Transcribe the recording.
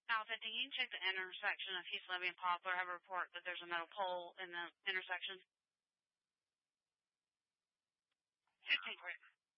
Alpha, can you check the intersection of East Levy and Poplar? I have a report that there's a metal pole in the intersection. 15 correct.